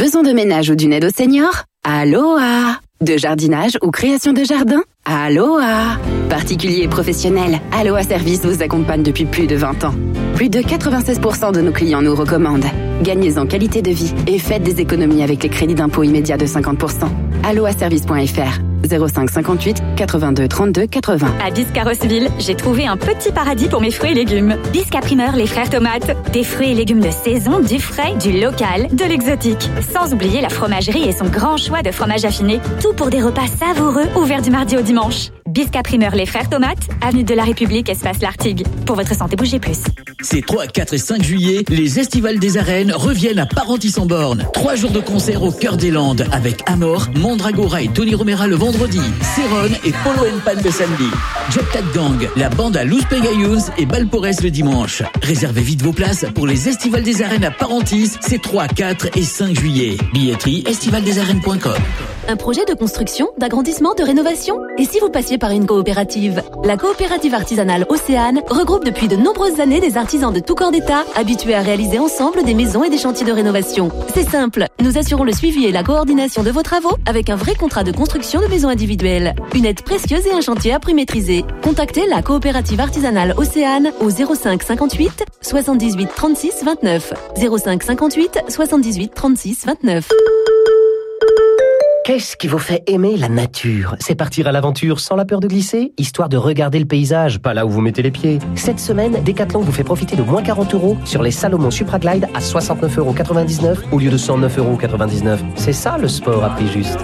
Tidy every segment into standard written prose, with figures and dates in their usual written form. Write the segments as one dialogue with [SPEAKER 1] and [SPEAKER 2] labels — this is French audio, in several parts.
[SPEAKER 1] Besoin de ménage ou d'une aide aux seniors? Aloha! De jardinage ou création de jardin? Aloha! Particuliers et professionnels, Aloha Service vous accompagne depuis plus de 20 ans. Plus de 96% de nos clients nous recommandent. Gagnez en qualité de vie et faites des économies avec les crédits d'impôt immédiats de 50%. alohaservice.fr 05 58 82 32 80.
[SPEAKER 2] À Biscarrossville, j'ai trouvé un petit paradis pour mes fruits et légumes. Bisca Primeur, les frères tomates. Des fruits et légumes de saison, du frais, du local, de l'exotique. Sans oublier la fromagerie et son grand choix de fromages affinés. Tout pour des repas savoureux ouverts du mardi au dimanche. Bisca Primeur, les frères tomates, avenue de la République, espace L'Artigue. Pour votre santé, bougez plus.
[SPEAKER 3] Ces 3, 4 et 5 juillet, les Estivales des Arènes reviennent à Parentis-en-Born. 3 jours de concert au cœur des Landes avec Amor, Mandragora et Tony Romera le vendredi, Céron et Polo & Pan le samedi, Jet Tat Gang, la bande à Luz Pegayuns et Balpores le dimanche. Réservez vite vos places pour les Estivales des Arènes à Parentis, ces 3, 4 et 5 juillet. Billetterie estivaldesarènes.com.
[SPEAKER 4] Un projet de construction, d'agrandissement, de rénovation? Et si vous passiez par une coopérative? La coopérative artisanale Océane regroupe depuis de nombreuses années des artisans de tout corps d'État, habitués à réaliser ensemble des maisons et des chantiers de rénovation. C'est simple, nous assurons le suivi et la coordination de vos travaux avec un vrai contrat de construction de maisons individuelles. Une aide précieuse et un chantier à prix maîtrisé. Contactez la coopérative artisanale Océane au 05 58 78 36 29. 05 58 78 36 29.
[SPEAKER 5] Qu'est-ce qui vous fait aimer la nature? C'est partir à l'aventure sans la peur de glisser, histoire de regarder le paysage, pas là où vous mettez les pieds. Cette semaine, Decathlon vous fait profiter de moins 40 € sur les Salomon Supra Glide à 69,99 € au lieu de 109,99 €. C'est ça le sport à prix juste.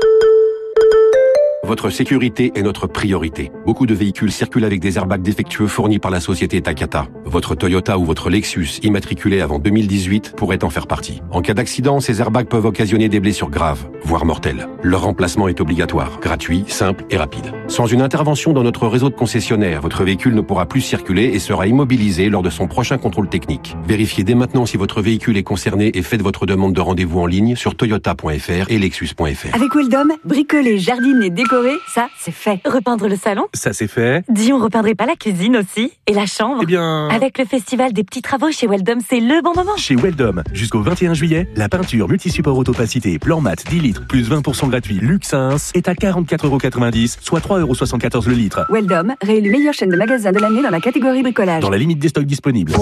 [SPEAKER 6] Votre sécurité est notre priorité. Beaucoup de véhicules circulent avec des airbags défectueux fournis par la société Takata. Votre Toyota ou votre Lexus, immatriculé avant 2018, pourrait en faire partie. En cas d'accident, ces airbags peuvent occasionner des blessures graves, voire mortelles. Leur remplacement est obligatoire, gratuit, simple et rapide. Sans une intervention dans notre réseau de concessionnaires, votre véhicule ne pourra plus circuler et sera immobilisé lors de son prochain contrôle technique. Vérifiez dès maintenant si votre véhicule est concerné et faites votre demande de rendez-vous en ligne sur toyota.fr et lexus.fr.
[SPEAKER 7] Avec Weldom, bricoler, jardiner, décorer, ça, c'est fait. Repeindre le salon,
[SPEAKER 8] ça c'est fait.
[SPEAKER 7] Dis, on repeindrait pas la cuisine aussi? Et la chambre?
[SPEAKER 8] Eh bien...
[SPEAKER 7] Avec le festival des petits travaux chez Weldom, c'est le bon moment.
[SPEAKER 8] Chez Weldom, jusqu'au 21 juillet, la peinture multi-support autopacité plan mat 10 litres plus 20% gratuit Luxe 1 est à 44,90 €, soit 3,74 € le litre.
[SPEAKER 7] Weldom, réélu meilleure chaîne de magasins de l'année dans la catégorie bricolage.
[SPEAKER 8] Dans la limite des stocks disponibles.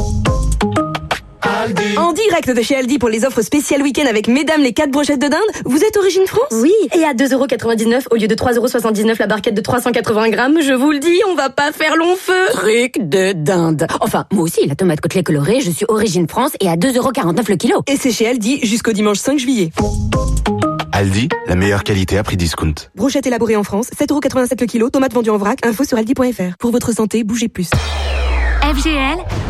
[SPEAKER 9] En direct de chez Aldi pour les offres spéciales week-end avec mesdames les 4 brochettes de dinde. Vous êtes origine France?
[SPEAKER 10] Oui, et à 2,99 € au lieu de 3,79 € la barquette de 380 grammes,
[SPEAKER 9] Je vous le dis, on va pas faire long feu.
[SPEAKER 10] truc de dinde. Enfin, moi aussi, la tomate côtelée colorée, je suis origine France et à 2,49 € le kilo.
[SPEAKER 9] Et c'est chez Aldi jusqu'au dimanche 5 juillet.
[SPEAKER 11] Aldi, la meilleure qualité à prix discount.
[SPEAKER 9] Brochette élaborée en France, 7,87 € le kilo, tomates vendues en vrac, info sur aldi.fr. Pour votre santé, bougez plus.
[SPEAKER 2] FGL,